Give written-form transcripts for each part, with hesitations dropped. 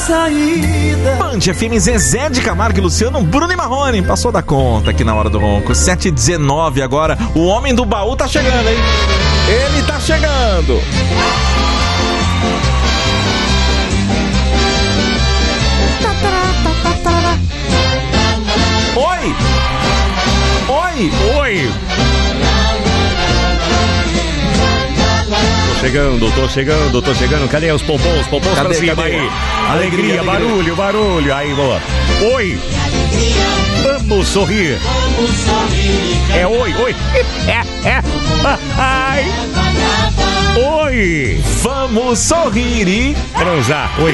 saída. Band FM, Zezé de Camargo e Luciano, Bruno e Marrone. Passou da conta aqui na hora do ronco. 7h19 agora. O homem do baú tá chegando, hein? Ele tá chegando. Oi! Oi! Oi! Tô chegando. Cadê os pompons? Pompons pra cima aí. Alegria, barulho. Aí, boa. Oi! Vamos sorrir. É oi. Ai. Oi! Vamos sorrir e transar. Oi!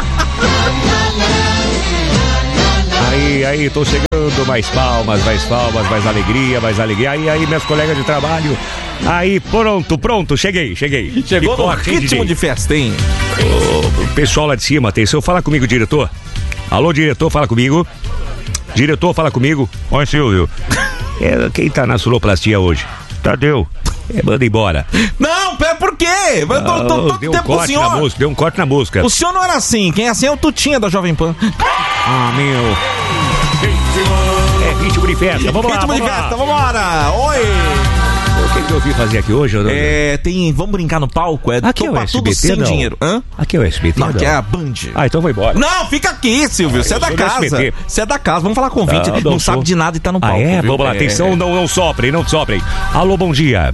Aí, tô chegando. Mais palmas, mais alegria. Aí, meus colegas de trabalho. Aí, pronto, cheguei. Chegou no ritmo de festa, hein? O pessoal lá de cima, atenção, fala comigo, diretor. Alô, diretor, fala comigo. Diretor, fala comigo. Oi, Silvio. Quem tá na sonoplastia hoje? Tadeu. Manda embora. Não, pera, por quê? Eu tô todo tempo com o senhor. Deu um corte na música. O senhor não era assim. Quem é assim é o Tutinha da Jovem Pan. Ah, meu. É ritmo de festa. Vamos lá. Vambora. Oi. O que eu vim fazer aqui hoje? Vamos brincar no palco? Aqui é o SBT, tudo sem não? dinheiro. Hã? Aqui é o SBT, não? Aqui é a Band. Então vou embora. Não, fica aqui, Silvio. Você é da casa. Você é da casa. Vamos falar com o ouvinte. Não sabe de nada e tá no palco. Vamos lá. Atenção, não soprem. Alô, bom dia.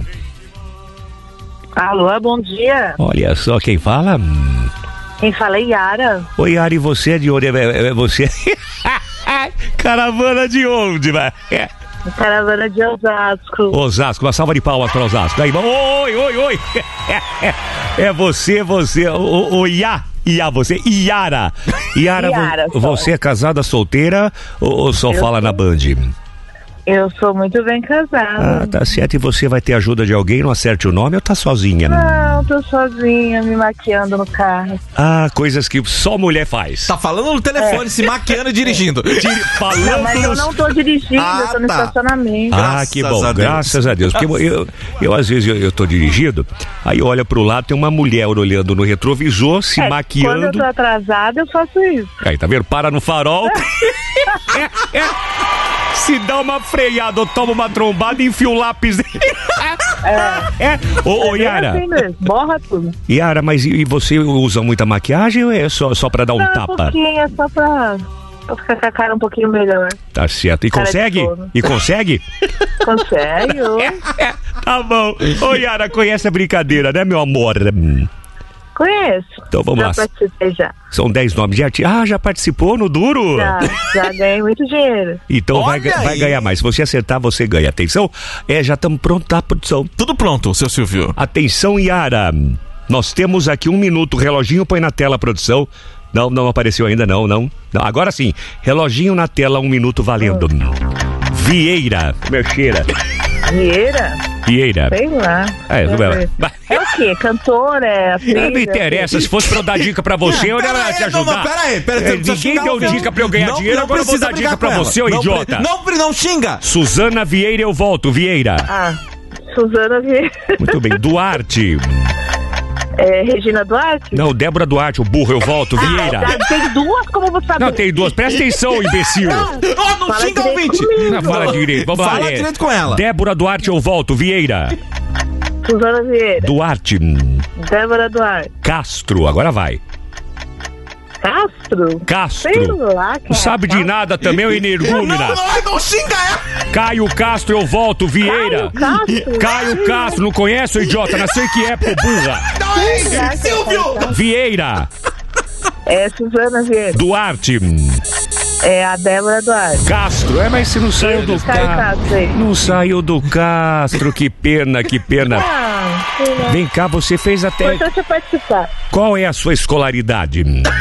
Alô, bom dia. Olha só quem fala. Quem fala é Yara. Oi, Yara, e você é de onde? Você... Caravana de onde, vai? Caravana de Osasco. Osasco, uma salva de palmas para Osasco. Aí, oi. É você. Você, Yara. Yara, você é casada, solteira ou só fala na Band? Eu sou muito bem casada. Tá certo. E você vai ter ajuda de alguém? Não acerte o nome ou tá sozinha? Não, tô sozinha, me maquiando no carro. Coisas que só mulher faz. Tá falando no telefone, se maquiando e dirigindo. Não, mas eu não tô dirigindo, eu tô no estacionamento. Que bom, graças a Deus. Porque eu às vezes, eu tô dirigindo, aí olha pro lado, tem uma mulher olhando no retrovisor, se maquiando. Quando eu tô atrasada, eu faço isso. Aí, tá vendo? Para no farol. Se dá uma freada ou toma uma trombada e enfia o lápis. Ô, Yara. Assim, borra tudo. Yara, mas e você usa muita maquiagem ou é só pra dar um tapa? Um pouquinho, é só pra ficar com a cara um pouquinho melhor. Tá certo. E consegue? Consegue? Consegue. Tá bom. Ô, Yara, conhece a brincadeira, né, meu amor? Conheço. Então vamos lá. Já participei já. São 10 nomes de artista. Já participou no Duro? Já ganhei muito dinheiro. Então vai ganhar mais. Se você acertar, você ganha. Atenção, já estamos prontos, tá, produção? Tudo pronto, seu Silvio. Atenção, Yara. Nós temos aqui 1 minuto. Reloginho, põe na tela, produção. Não apareceu ainda, não. Agora sim. Reloginho na tela, 1 minuto valendo. Vieira. Como é cheira? Vieira. Sei lá. É o quê? Cantora? Não interessa. Se fosse pra eu dar dica pra você, eu ia te ajudar. Peraí. Ninguém deu dica pra eu ganhar dinheiro, agora eu vou dar dica pra você, ô idiota. Não xinga. Suzana Vieira, eu volto. Vieira. Suzana Vieira. Muito bem. Duarte. Regina Duarte? Não, Débora Duarte, o burro, eu volto. Vieira. Tem duas, como você sabe? Não, tem duas. Presta atenção, imbecil. Não xinga o ouvinte. Não, fala direito. Vamos lá. Fala direito com ela. Débora Duarte, eu volto. Vieira. Suzana Vieira. Duarte. Débora Duarte. Castro, agora vai. Castro? Sei lá, cara. Não sabe de nada também, o energúmena. Não xinga ela. Caio Castro, eu volto. Vieira. Caio Castro, não conhece o idiota? Nasceu em que época, burra? Silvio. Vieira. Suzana Vieira. Duarte. A Débora Duarte. Castro, mas você não saiu do Castro. Não saiu do Castro, que pena. Vem cá, você fez até... Importante participar. Qual é a sua escolaridade?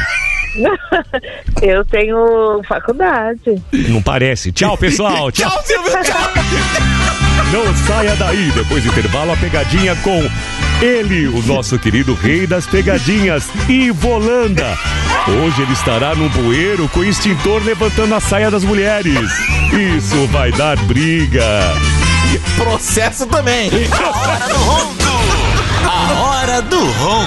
Eu tenho faculdade. Não parece. Tchau, pessoal. Tchau, Silvio. Não saia daí. Depois do intervalo, a pegadinha com ele, o nosso querido rei das pegadinhas, Ivo Holanda. Hoje ele estará num bueiro com o extintor levantando a saia das mulheres. Isso vai dar briga. Processo também. A hora do ronco.